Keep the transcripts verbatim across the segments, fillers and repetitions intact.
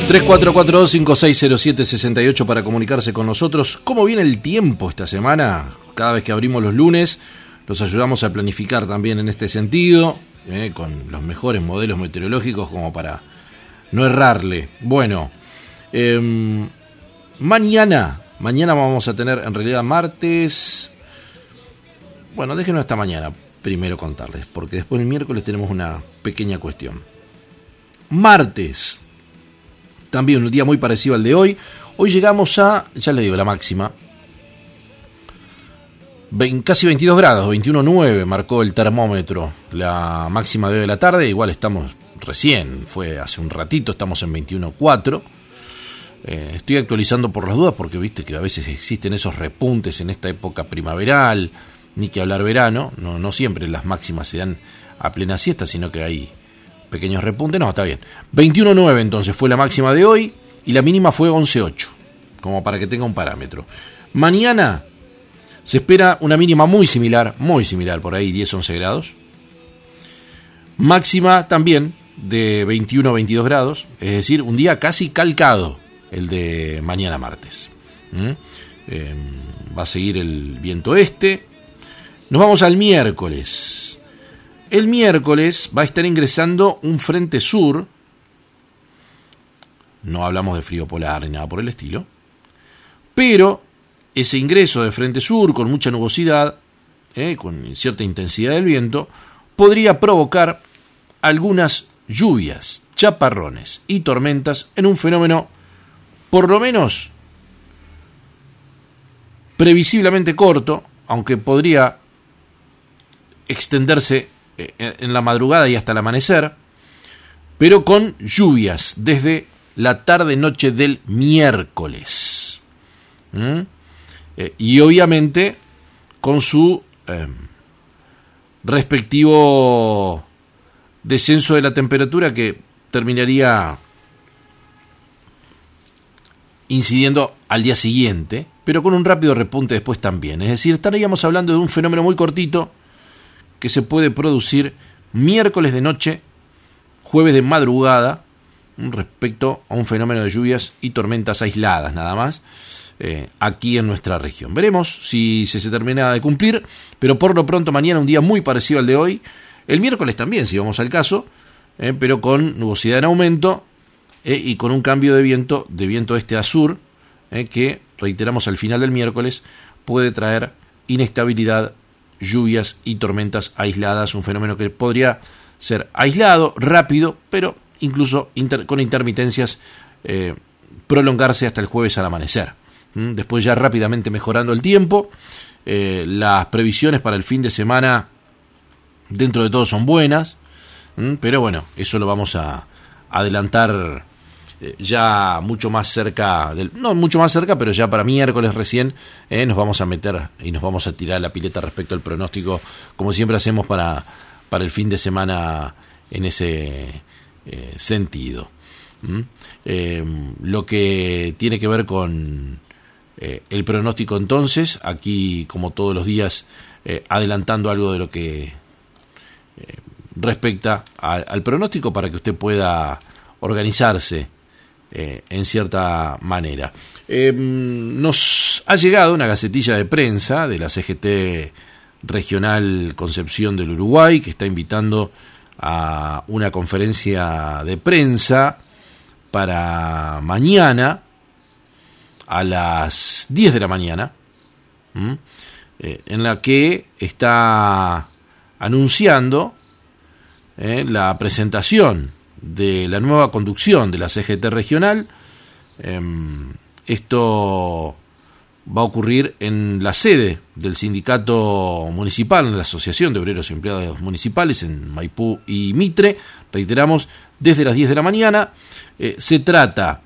tres cuatro cuatro dos cinco seis cero siete seis ocho para comunicarse con nosotros. ¿Cómo viene el tiempo esta semana? Cada vez que abrimos los lunes, los ayudamos a planificar también en este sentido, eh, con los mejores modelos meteorológicos como para no errarle. Bueno, eh, mañana, mañana vamos a tener en realidad martes. Bueno, déjenos hasta mañana primero contarles, porque después el miércoles tenemos una pequeña cuestión. Martes, también un día muy parecido al de hoy. Hoy llegamos a, ya le digo, la máxima. Casi veintidós grados, veintiuno punto nueve marcó el termómetro. La máxima de hoy de la tarde, igual estamos recién, fue hace un ratito, estamos en veintiuno punto cuatro. Eh, estoy actualizando por las dudas porque viste que a veces existen esos repuntes en esta época primaveral, ni que hablar verano. No, no siempre las máximas se dan a plena siesta, sino que hay pequeños repuntes. No, está bien. veintiuno punto nueve entonces fue la máxima de hoy y la mínima fue once punto ocho, como para que tenga un parámetro. Mañana se espera una mínima muy similar, muy similar, por ahí diez a once grados. Máxima también de veintiuno a veintidós grados, es decir, un día casi calcado el de mañana martes. ¿Mm? Eh, va a seguir el viento este. Nos vamos al miércoles. El miércoles va a estar ingresando un frente sur. No hablamos de frío polar ni nada por el estilo. Pero ese ingreso de frente sur con mucha nubosidad, eh, con cierta intensidad del viento, podría provocar algunas lluvias, chaparrones y tormentas en un fenómeno por lo menos previsiblemente corto, aunque podría extenderse en la madrugada y hasta el amanecer, pero con lluvias desde la tarde-noche del miércoles. ¿Mm? Eh, y obviamente con su eh, respectivo descenso de la temperatura que terminaría incidiendo al día siguiente, pero con un rápido repunte después también. Es decir, estaríamos hablando de un fenómeno muy cortito que se puede producir miércoles de noche, jueves de madrugada, respecto a un fenómeno de lluvias y tormentas aisladas nada más, eh, aquí en nuestra región. Veremos si se, se termina de cumplir, pero por lo pronto mañana un día muy parecido al de hoy. El miércoles también, si vamos al caso, eh, pero con nubosidad en aumento eh, y con un cambio de viento, de viento este a sur, eh, que, reiteramos, al final del miércoles puede traer inestabilidad, lluvias y tormentas aisladas, un fenómeno que podría ser aislado, rápido, pero incluso inter- con intermitencias, eh, prolongarse hasta el jueves al amanecer. ¿Mm? Después ya rápidamente mejorando el tiempo. Eh, las previsiones para el fin de semana dentro de todo son buenas, ¿Mm? pero bueno, eso lo vamos a adelantar eh, ya mucho más cerca, del, no mucho más cerca, pero ya para miércoles recién eh, nos vamos a meter y nos vamos a tirar la pileta respecto al pronóstico, como siempre hacemos para, para el fin de semana en ese eh, sentido. ¿Mm? Eh, lo que tiene que ver con eh, el pronóstico entonces, aquí como todos los días eh, adelantando algo de lo que eh, respecta a, al pronóstico para que usted pueda organizarse Eh, en cierta manera. Eh, nos ha llegado una gacetilla de prensa de la C G T Regional Concepción del Uruguay, que está invitando a una conferencia de prensa para mañana a las diez de la mañana, ¿m? Eh, en la que está anunciando eh, la presentación de la nueva conducción de la C G T regional. Eh, esto va a ocurrir en la sede del sindicato municipal, en la Asociación de Obreros y Empleados Municipales, en Maipú y Mitre, reiteramos, desde las diez de la mañana. Eh, se trata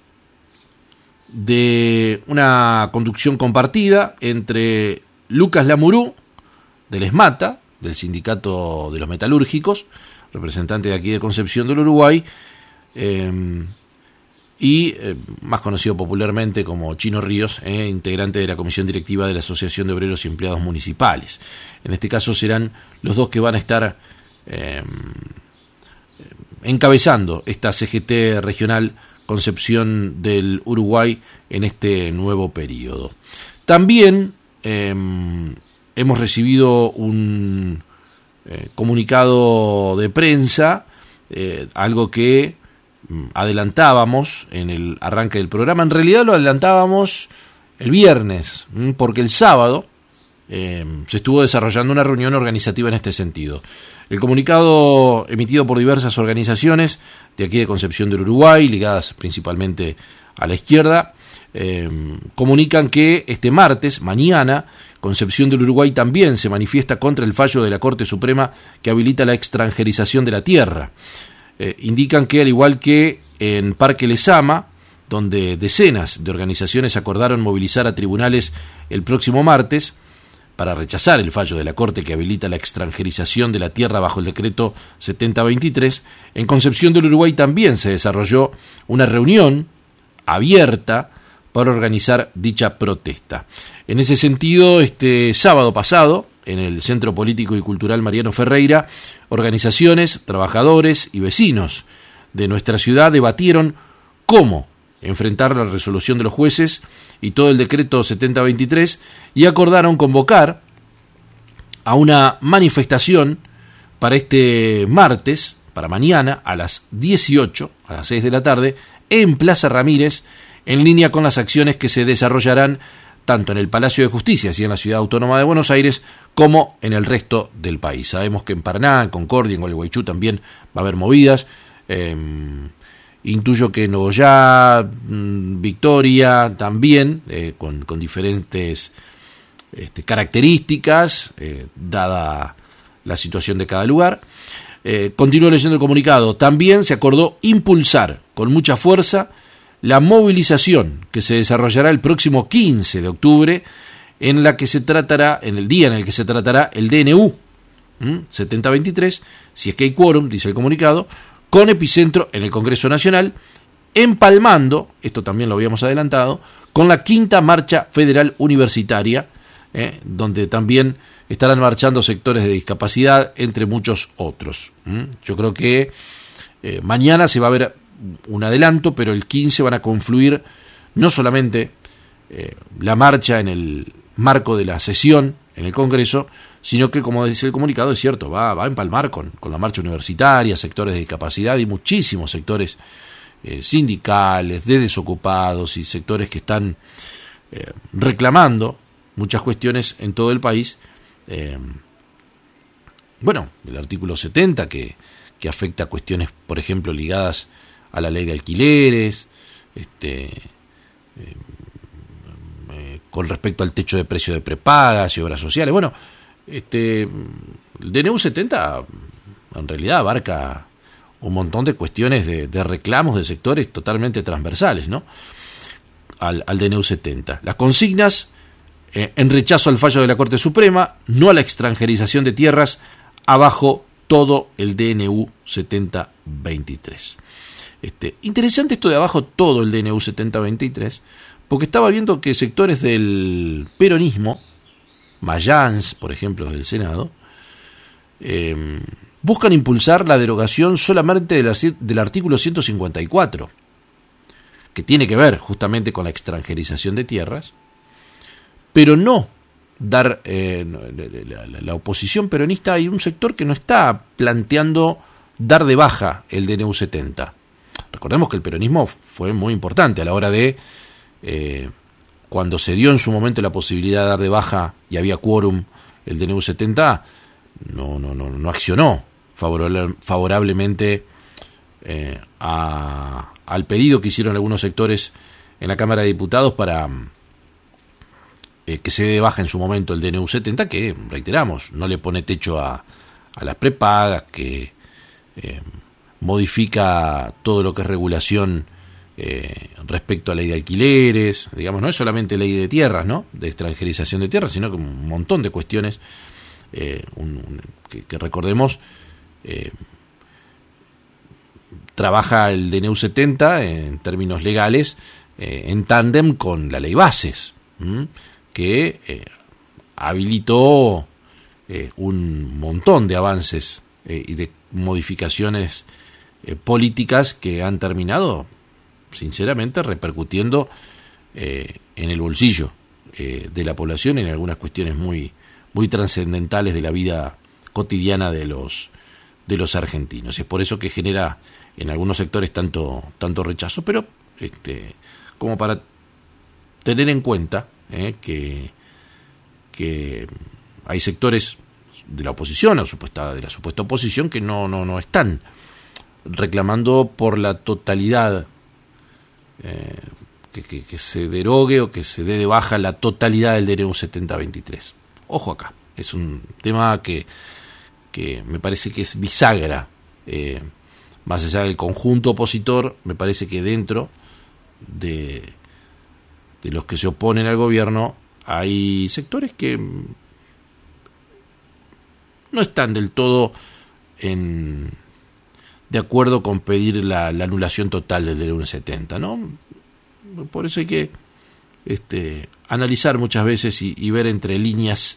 de una conducción compartida entre Lucas Lamurú, del ESMATA, del Sindicato de los Metalúrgicos, representante de aquí de Concepción del Uruguay, eh, y eh, más conocido popularmente como Chino Ríos, eh, integrante de la comisión directiva de la Asociación de Obreros y Empleados Municipales. En este caso serán los dos que van a estar eh, encabezando esta C G T regional Concepción del Uruguay en este nuevo periodo. También eh, hemos recibido un eh, comunicado de prensa, eh, algo que adelantábamos en el arranque del programa. En realidad lo adelantábamos el viernes, porque el sábado eh, se estuvo desarrollando una reunión organizativa en este sentido. El comunicado emitido por diversas organizaciones de aquí de Concepción del Uruguay, ligadas principalmente a la izquierda, eh, comunican que este martes, mañana, Concepción del Uruguay también se manifiesta contra el fallo de la Corte Suprema que habilita la extranjerización de la tierra. Eh, indican que, al igual que en Parque Lezama, donde decenas de organizaciones acordaron movilizar a tribunales el próximo martes para rechazar el fallo de la Corte que habilita la extranjerización de la tierra bajo el decreto setenta veintitrés, en Concepción del Uruguay también se desarrolló una reunión abierta para organizar dicha protesta. En ese sentido, este sábado pasado, en el Centro Político y Cultural Mariano Ferreira, organizaciones, trabajadores y vecinos de nuestra ciudad debatieron cómo enfrentar la resolución de los jueces y todo el decreto setenta veintitrés y acordaron convocar a una manifestación para este martes, para mañana, a las dieciocho, a las seis de la tarde, en Plaza Ramírez, en línea con las acciones que se desarrollarán tanto en el Palacio de Justicia y en la Ciudad Autónoma de Buenos Aires, como en el resto del país. Sabemos que en Paraná, en Concordia, en Gualeguaychú también va a haber movidas. Eh, intuyo que en Nogoyá, Victoria también, eh, con, con diferentes este, características, eh, dada la situación de cada lugar. Eh, continúo leyendo el comunicado. También se acordó impulsar con mucha fuerza la movilización que se desarrollará el próximo quince de octubre, en la que se tratará, en el día en el que se tratará el D N U setenta veintitrés, si es que hay quórum, dice el comunicado, con epicentro en el Congreso Nacional, empalmando, esto también lo habíamos adelantado, con la quinta marcha federal universitaria, eh, donde también estarán marchando sectores de discapacidad, entre muchos otros. ¿Mm? Yo creo que eh, mañana se va a ver un adelanto, pero el quince van a confluir no solamente eh, la marcha en el marco de la sesión en el Congreso, sino que, como dice el comunicado, es cierto, va, va a empalmar con, con la marcha universitaria, sectores de discapacidad y muchísimos sectores eh, sindicales, de desocupados y sectores que están eh, reclamando muchas cuestiones en todo el país. Eh, bueno, el artículo setenta que, que afecta a cuestiones, por ejemplo, ligadas a la ley de alquileres, este, eh, eh, con respecto al techo de precio de prepagas y obras sociales. Bueno, este, el D N U setenta en realidad abarca un montón de cuestiones de, de reclamos de sectores totalmente transversales, ¿no? Al, al D N U setenta. Las consignas eh, en rechazo al fallo de la Corte Suprema, no a la extranjerización de tierras, abajo todo el D N U setenta veintitrés. Este, interesante esto de abajo todo el D N U setenta veintitrés, porque estaba viendo que sectores del peronismo, Mayans, por ejemplo, del Senado, eh, buscan impulsar la derogación solamente del, del artículo ciento cincuenta y cuatro, que tiene que ver justamente con la extranjerización de tierras, pero no dar eh, la, la, la oposición peronista. Hay un sector que no está planteando dar de baja el D N U setenta. Recordemos que el peronismo fue muy importante a la hora de, eh, cuando se dio en su momento la posibilidad de dar de baja y había quórum el D N U setenta, no, no, no, no accionó favorable, favorablemente eh, a, al pedido que hicieron algunos sectores en la Cámara de Diputados para eh, que se dé de baja en su momento el D N U setenta, que, reiteramos, no le pone techo a, a las prepagas, que eh, modifica todo lo que es regulación eh, respecto a ley de alquileres, digamos, no es solamente ley de tierras, ¿no?, de extranjerización de tierras, sino que un montón de cuestiones eh, un, un, que, que recordemos, eh, trabaja el D N U setenta en términos legales eh, en tándem con la ley Bases, ¿m? que eh, habilitó eh, un montón de avances eh, y de modificaciones eh, políticas que han terminado sinceramente repercutiendo eh, en el bolsillo eh, de la población en algunas cuestiones muy, muy trascendentales de la vida cotidiana de los, de los argentinos. Y es por eso que genera en algunos sectores tanto, tanto rechazo, pero este, como para tener en cuenta eh, que, que hay sectores de la oposición, o supuesta, de la supuesta oposición, que no, no, no están reclamando por la totalidad, eh, que, que, que se derogue o que se dé de baja la totalidad del D N U setenta veintitrés. Ojo acá, es un tema que, que me parece que es bisagra, eh, más allá del conjunto opositor, me parece que dentro de, de los que se oponen al gobierno hay sectores que no están del todo en, de acuerdo con pedir la, la anulación total del D N U setenta, ¿no? Por eso hay que este, analizar muchas veces y, y ver entre líneas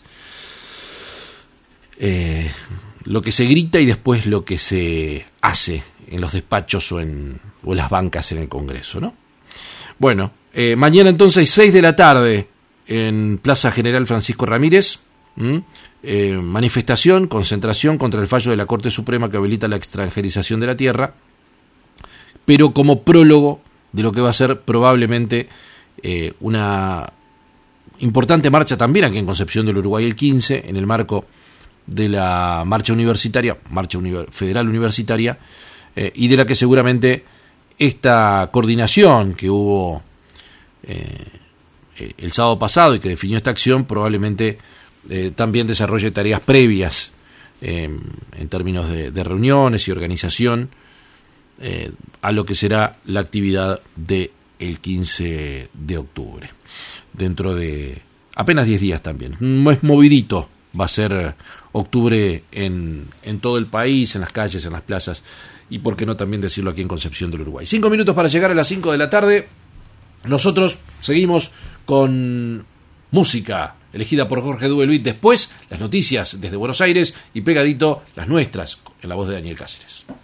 eh, lo que se grita y después lo que se hace en los despachos o en, o en las bancas en el Congreso, ¿no? Bueno, eh, mañana entonces seis de la tarde en Plaza General Francisco Ramírez, ¿Mm? Eh, manifestación, concentración contra el fallo de la Corte Suprema que habilita la extranjerización de la tierra, pero como prólogo de lo que va a ser probablemente eh, una importante marcha también aquí en Concepción del Uruguay el quince, en el marco de la marcha universitaria, marcha univer- federal universitaria, eh, y de la que seguramente esta coordinación que hubo eh, el sábado pasado y que definió esta acción probablemente Eh, también desarrolle tareas previas eh, en términos de, de reuniones y organización eh, a lo que será la actividad del quince de octubre. Dentro de apenas diez días también. No es movidito, va a ser octubre en, en todo el país, en las calles, en las plazas y por qué no también decirlo aquí en Concepción del Uruguay. Cinco minutos para llegar a las cinco de la tarde. Nosotros seguimos con música elegida por Jorge Dubeluit. Después, las noticias desde Buenos Aires y pegadito, las nuestras, en la voz de Daniel Cáceres.